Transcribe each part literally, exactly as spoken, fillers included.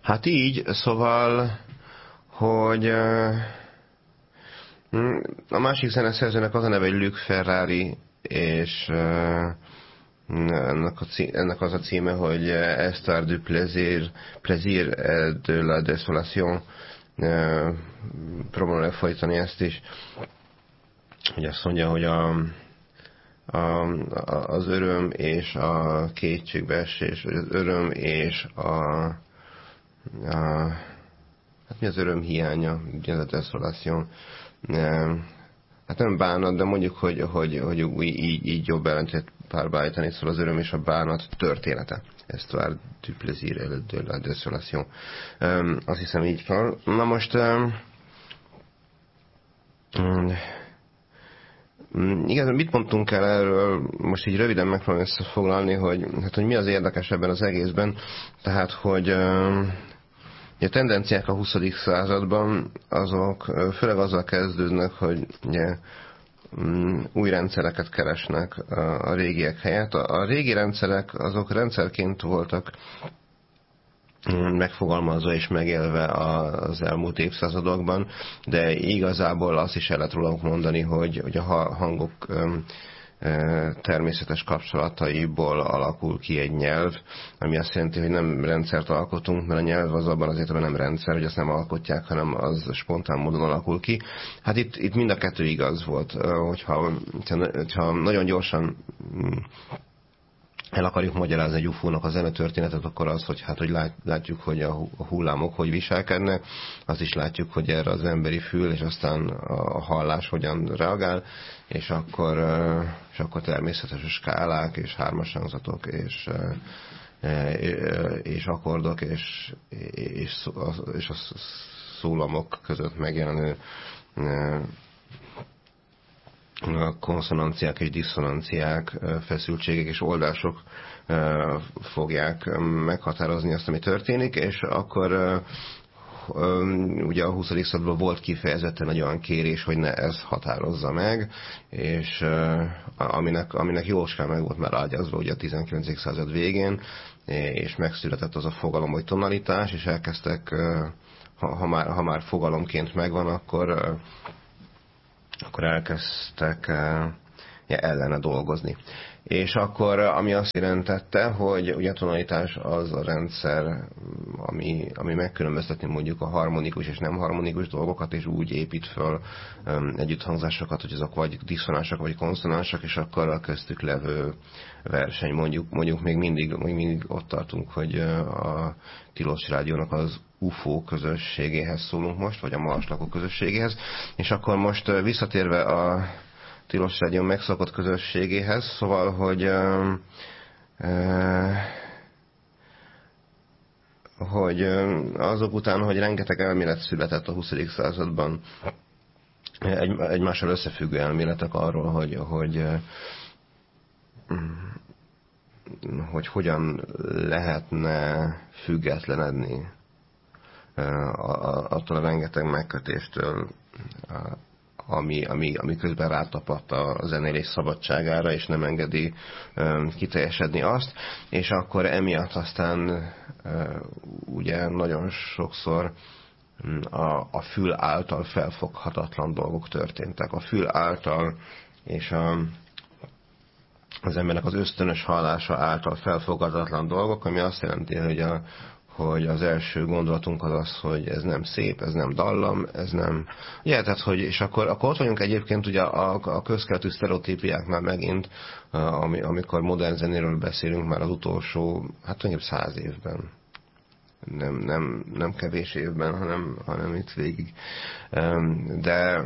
Hát így, szóval, hogy a másik zeneszerzőnek az a neve, hogy Luc Ferrari, és ennek, a cí, ennek az a címe, hogy Histoire du plaisir, plaisir de la désolation. Próbálom lefolytani ezt is. Hogy azt mondja, hogy a, a, az öröm és a kétségbeesés, az öröm és a, a hát mi az öröm hiánya, ugye ez a désolation. Hát nem bánat, de mondjuk, hogy, hogy, hogy így, így jobb ellentét párba állítani, szóval az öröm és a bánat története. Histoire du plaisir et de la désolation. Um, azt hiszem így van. Na most um, um, igazán mit mondtunk el erről, most így röviden megpróbálom összefoglalni, hogy, hát, hogy mi az érdekes ebben az egészben. Tehát, hogy um, a tendenciák a huszadik században azok főleg azzal kezdődnek, hogy ugye, új rendszereket keresnek a régiek helyett. A régi rendszerek azok rendszerként voltak megfogalmazva és megélve az elmúlt évszázadokban, de igazából azt is el lehet róluk mondani, hogy, hogy a hangok természetes kapcsolataiból alakul ki egy nyelv, ami azt jelenti, hogy nem rendszert alkotunk, mert a nyelv az abban az értelemben nem rendszer, hogy azt nem alkotják, hanem az spontán módon alakul ki. Hát itt, itt mind a kettő igaz volt, hogyha, hogyha nagyon gyorsan el akarjuk magyarázni egy ufónak a zenetörténetet, akkor az, hogy, hát, hogy látjuk, hogy a hullámok hogy viselkednek, azt is látjuk, hogy erre az emberi fül, és aztán a hallás hogyan reagál, és akkor, és akkor természetes a skálák, és hármas hangzatok, és, és akkordok, és, és, és a szólamok között megjelenő konszonanciák és diszonanciák, feszültségek és oldások fogják meghatározni azt, ami történik, és akkor ugye a huszadik században volt kifejezetten egy olyan kérés, hogy ne ez határozza meg, és aminek, aminek jóskán meg volt már ágyazva ugye a tizenkilencedik század végén, és megszületett az a fogalom, hogy tonalitás, és elkezdtek, ha, ha, már, ha már fogalomként megvan, akkor akkor elkezdtek ja, ellene dolgozni. És akkor, ami azt jelentette, hogy ugye a tonalitás az a rendszer, ami, ami megkülönböztetni mondjuk a harmonikus és nem harmonikus dolgokat, és úgy épít föl um, együtthangzásokat, hogy azok vagy diszonánsak, vagy konszonánsak, és akkor a köztük levő verseny. Mondjuk, mondjuk még mindig, még mindig ott tartunk, hogy a Tilos Rádiónak az ufó közösségéhez szólunk most, vagy a marslakó közösségéhez, és akkor most visszatérve a Tilos Rádió megszokott közösségéhez, szóval, hogy uh, uh, hogy azok után, hogy rengeteg elmélet született a huszadik században, egy, egymással összefüggő elméletek arról, hogy, hogy, hogy hogyan lehetne függetlenedni attól a rengeteg megkötéstől, ami, ami, ami közben rátapadt a zenélés szabadságára, és nem engedi um, kiteljesedni azt, és akkor emiatt aztán uh, ugye nagyon sokszor a, a fül által felfoghatatlan dolgok történtek. A fül által és a, az embernek az ösztönös hallása által felfoghatatlan dolgok, ami azt jelenti, hogy a hogy az első gondolatunk az az, hogy ez nem szép, ez nem dallam, ez nem... Ugye, tehát, hogy, és akkor, akkor ott vagyunk egyébként ugye a, a közkeletű sztereotípiáknál megint, ami, amikor modern zenéről beszélünk már az utolsó, hát tulajdonképpen száz évben. Nem, nem, nem kevés évben, hanem, hanem itt végig. De...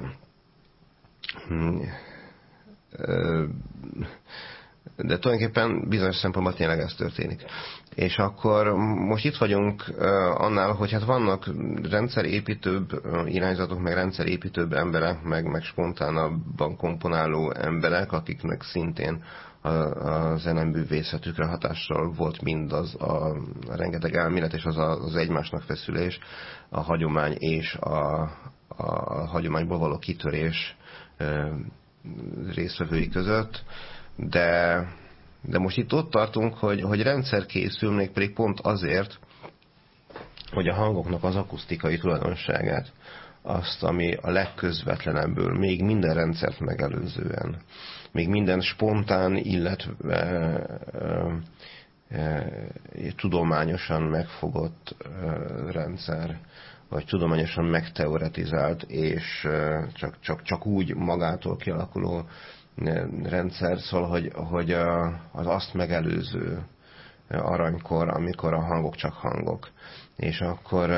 de tulajdonképpen bizonyos szempontból tényleg ez történik. És akkor most itt vagyunk uh, annál, hogy hát vannak rendszerépítőbb uh, irányzatok, meg rendszerépítőbb emberek, meg, meg spontánabban komponáló emberek, akiknek szintén a, a zeneművészetükre hatással volt mindaz a, a rengeteg elmélet, és az a, az egymásnak feszülés, a hagyomány és a, a hagyományból való kitörés uh, résztvevői között. De, de most itt ott tartunk, hogy, hogy rendszer készül, még pedig pont azért, hogy a hangoknak az akusztikai tulajdonságát, azt, ami a legközvetlenebből, még minden rendszert megelőzően, még minden spontán, illetve e, e, tudományosan megfogott e, rendszer, vagy tudományosan megteoretizált, és e, csak, csak, csak úgy magától kialakuló rendszer, szóval, hogy, hogy az azt megelőző aranykor, amikor a hangok csak hangok. És akkor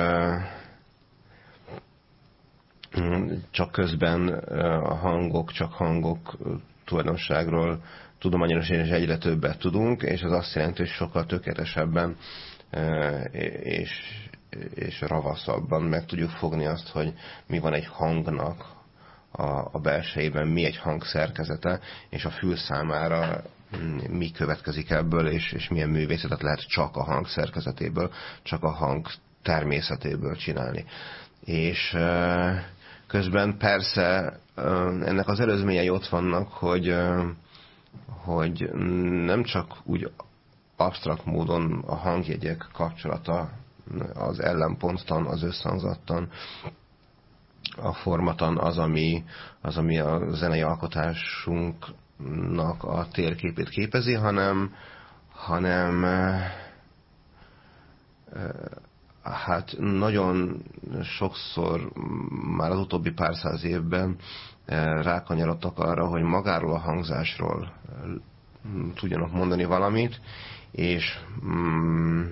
csak közben a hangok, csak hangok tulajdonságról tudományosan is egyre többet tudunk, és az azt jelenti, hogy sokkal tökéletesebben és, és ravaszabban meg tudjuk fogni azt, hogy mi van egy hangnak a, a belsejében, mi egy hang szerkezete, és a fül számára mi következik ebből, és, és milyen művészetet lehet csak a hang szerkezetéből, csak a hang természetéből csinálni. És közben persze ennek az előzményei ott vannak, hogy, hogy nem csak úgy absztrakt módon a hangjegyek kapcsolata az ellenponttan, az összhangzattan, a formatan az, ami, az, ami a zenei alkotásunknak a térképét képezi, hanem, hanem hát nagyon sokszor már az utóbbi pár száz évben rákanyarodtak arra, hogy magáról a hangzásról tudjanak mondani valamit, és mm,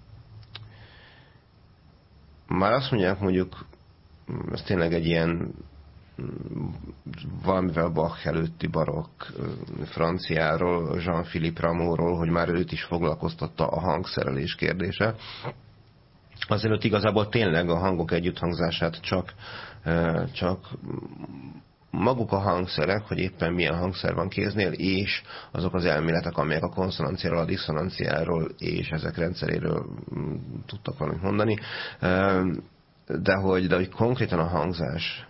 már azt mondják, mondjuk ez tényleg egy ilyen valamivel Bach előtti barokk franciáról, Jean-Philippe Rameauról, hogy már őt is foglalkoztatta a hangszerelés kérdése. Azért igazából tényleg a hangok együtthangzását csak, csak maguk a hangszerek, hogy éppen milyen hangszer van kéznél, és azok az elméletek, amelyek a konszonanciáról, a diszonanciáról és ezek rendszeréről tudtak valamit mondani. De hogy, de hogy konkrétan a hangzás,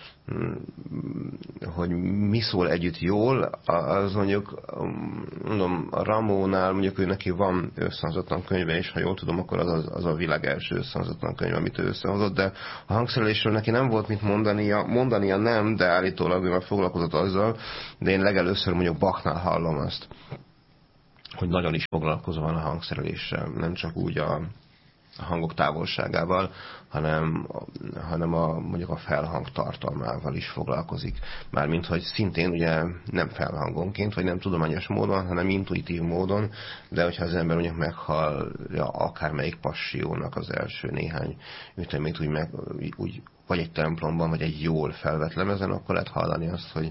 hogy mi szól együtt jól, az mondjuk, mondom, a Rameaunál mondjuk ő neki van összehangzatlan könyve, és ha jól tudom, akkor az, az, az a világ első összehangzatlan könyve, amit ő összehozott, de a hangszerelésről neki nem volt mit mondania, mondania nem, de állítólag ő már foglalkozott azzal, de én legelőször mondjuk Bachnál hallom azt, hogy nagyon is foglalkozva van a hangszereléssel, nem csak úgy a a hangok távolságával, hanem, hanem a, mondjuk a felhang tartalmával is foglalkozik. Mármint, hogy szintén ugye nem felhangonként, vagy nem tudományos módon, hanem intuitív módon, de hogyha az ember mondjuk meghallja akármelyik passió-nak az első néhány ütemét, úgy, meg, úgy vagy egy templomban, vagy egy jól felvett lemezen, akkor lehet hallani azt, hogy,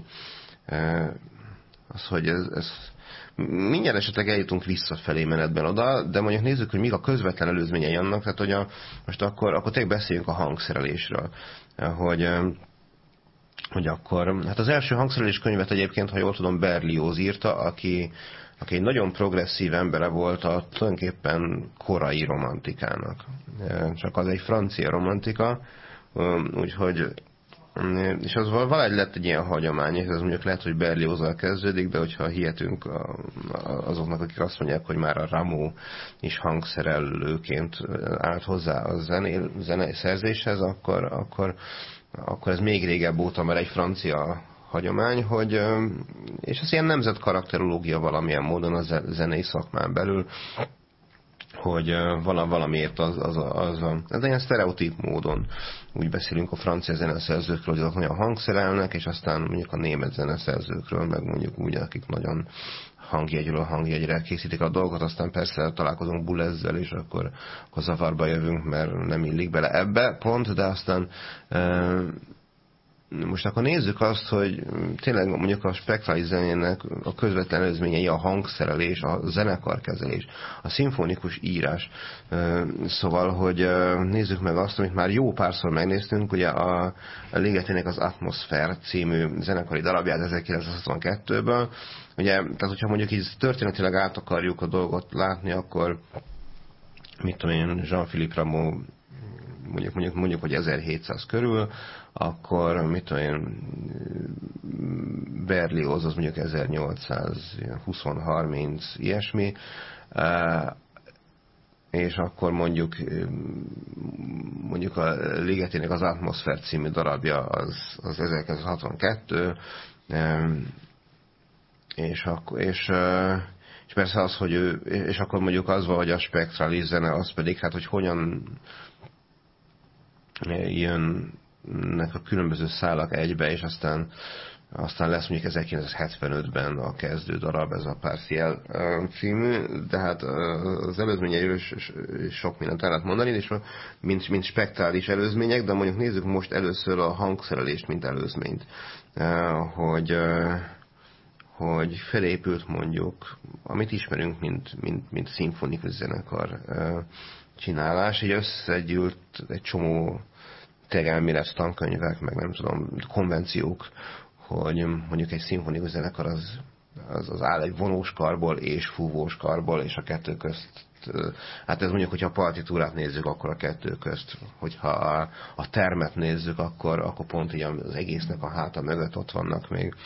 az, hogy ez, ez mindjárt esetleg eljutunk visszafelé menetben oda, de mondjuk nézzük, hogy mik a közvetlen előzményei annak, tehát hogy a, most akkor, akkor tényleg beszéljünk a hangszerelésről, hogy, hogy akkor, hát az első hangszerelés könyvet egyébként, ha jól tudom, Berlioz írta, aki, aki egy nagyon progresszív embere volt a tulajdonképpen korai romantikának. Csak az egy francia romantika, úgyhogy és az valahogy lett egy ilyen hagyomány, és ez mondjuk lehet, hogy Berliozzal kezdődik, de hogyha hihetünk azoknak, akik azt mondják, hogy már a Rameau is hangszerelőként állt hozzá a zené, zenei szerzéshez, akkor, akkor, akkor ez még régebb óta már egy francia hagyomány, hogy, és ez ilyen nemzetkarakterológia valamilyen módon a zenei szakmán belül, hogy valamiért az, az, az, az ez ilyen sztereotíp módon úgy beszélünk a francia zeneszerzőkről, hogy azok nagyon hangszerelnek, és aztán mondjuk a német zeneszerzőkről, meg mondjuk úgy, akik nagyon hangjegyről hangjegyre készítik a dolgot, aztán persze találkozunk Boulezzel, és akkor, akkor zavarba jövünk, mert nem illik bele ebbe pont, de aztán most akkor nézzük azt, hogy tényleg mondjuk a spektrális zenének a közvetlen előzményei a hangszerelés, a zenekarkezelés, a szimfonikus írás. Szóval, hogy nézzük meg azt, amit már jó párszor megnéztünk, ugye a, a Ligetinek az Atmoszfér című zenekari darabját ezerkilencszázhatvankettőből. Ugye, tehát hogyha mondjuk így történetileg át akarjuk a dolgot látni, akkor mit tudom én, Jean-Philippe Rameau mondjuk, mondjuk, mondjuk, hogy ezerhétszáz körül, akkor mit tudom én, Berlioz az mondjuk ezernyolcszázhúsz harminc ilyesmi, és akkor mondjuk mondjuk a Ligetének az Atmoszfér című darabja az, az ezerkilencszázhatvankettő, és, akkor, és, és persze az, hogy ő, és akkor mondjuk az van, hogy a spektrális zene, az pedig, hát hogy hogyan jönnek a különböző szálak egybe, és aztán aztán lesz mondjuk ezerkilencszázhetvenötben a kezdő darab, ez a Partiel című, de hát az előzményeiről is sok mindent el lehet mondani, és mint, mint spektrális előzmények, de mondjuk nézzük most először a hangszerelést, mint előzményt, hogy, hogy felépült mondjuk, amit ismerünk, mint, mint, mint szimfonikus zenekar csinálás, így összegyűlt egy csomó tegelmélet, tankönyvek, meg nem tudom, konvenciók, hogy mondjuk egy szimfonikus zenekar az, az, az áll egy vonós karból és fúvós karból, és a kettő közt, hát ez mondjuk, hogyha a partitúrát nézzük, akkor a kettő közt, hogyha a, a termet nézzük, akkor, akkor pont így az egésznek a háta mögött ott vannak még.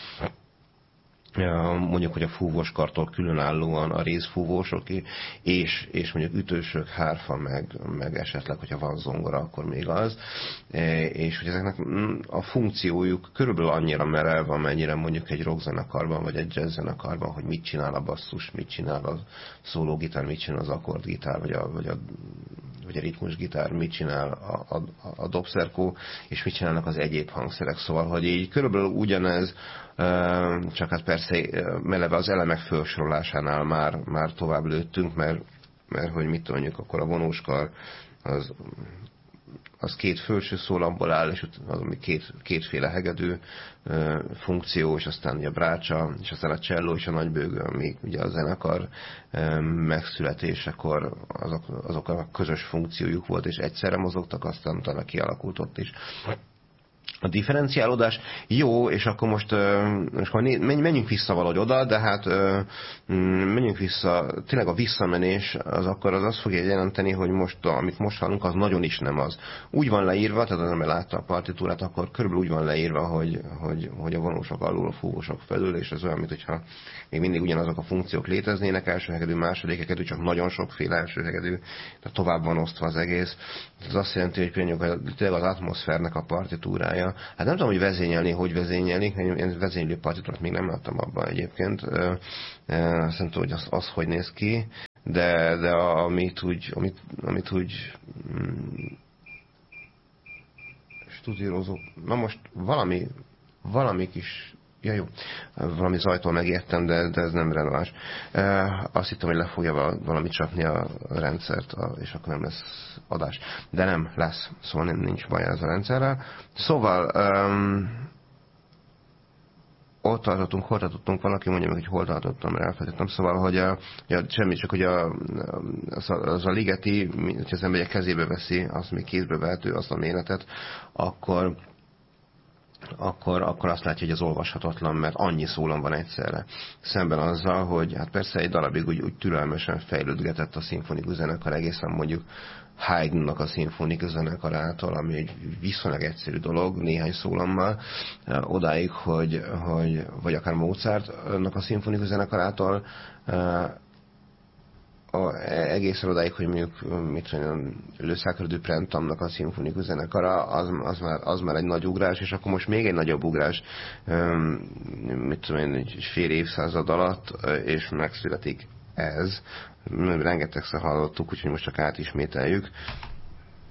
Mondjuk, hogy a fúvós kartól különállóan a részfúvósok, és, és mondjuk ütősök, hárfa, meg, meg esetleg, hogyha van zongora, akkor még az. És hogy ezeknek a funkciójuk körülbelül annyira merelve, amennyire mondjuk egy rockzenekarban, vagy egy jazzzenekarban, hogy mit csinál a basszus, mit csinál a szólógitár, mit csinál az akkordgitár, vagy a, vagy a, vagy a ritmusgitár, mit csinál a, a, a dobszerkó, és mit csinálnak az egyéb hangszerek. Szóval, hogy így körülbelül ugyanez, csak hát persze meleve az elemek felsorolásánál már, már tovább lőttünk, mert, mert hogy mit mondjuk, akkor a vonóskar az, az két felső szólamból áll, és az két, kétféle hegedű funkció, és aztán ugye a brácsa, és aztán a cselló és a nagybőgő, ami ugye a zenekar megszületésekor azok, azok a közös funkciójuk volt, és egyszerre mozogtak, aztán utána kialakult ott is a differenciálódás. Jó, és akkor most, most menjünk vissza valahogy oda, de hát menjünk vissza, tényleg a visszamenés az akkor az azt fogja jelenteni, hogy most, amit most hallunk, az nagyon is nem az. Úgy van leírva, tehát az ember látta a partitúrát, akkor körülbelül úgy van leírva, hogy, hogy, hogy a vonósok alul, a fúvósok felül, és ez olyan, mintha még mindig ugyanazok a funkciók léteznének, első hegedű, második hegedű, csak nagyon sokféle első hegedű, tehát tovább van osztva az egész. Ez azt jelenti, hogy például tényleg az atmoszférnek a partitúrája. Hát nem tudom, hogy vezényelni, hogy vezényelik, én vezénylő partitúrát még nem láttam abban egyébként. Azt nem tudom, hogy az, az hogy néz ki, de, de amit úgy, amit, amit úgy mm, stúdiózó, na most valami, valami kis, ja jó, valami zajtól megértem, de, de ez nem releváns. Azt hittem, hogy le fogja valami csapni a rendszert, és akkor nem lesz adás. De nem lesz, szóval nem, nincs baj ez a rendszerrel. Szóval um, ott tartottunk, hol tartottunk, valaki mondja meg, hogy hol tartottam, mert elfelejtettem. Szóval, hogy a, ja, semmi, csak hogy a, az, a, az a Ligeti, hogyha az ember kezébe veszi, azt még kézbe vehető, azt a méretet, akkor Akkor, akkor azt látja, hogy az olvashatatlan, mert annyi szólam van egyszerre. Szemben azzal, hogy hát persze egy darabig úgy, úgy türelmesen fejlődgetett a szimfonikus zenekar, egészen mondjuk Haydnnak a szimfonikus zenekarától, ami egy viszonylag egyszerű dolog, néhány szólammal, odáig, hogy, hogy vagy akár Mozartnak a szimfonikus zenekarától, A, egészen odáig, hogy mondjuk mit mondjam, Sacre du Printemps-nak a szimfonikus zenekara, az, az, már, az már egy nagy ugrás, és akkor most még egy nagyobb ugrás, mit tudom én, egy fél évszázad alatt, és megszületik ez. Rengetegszer hallottuk, úgyhogy most csak átismételjük.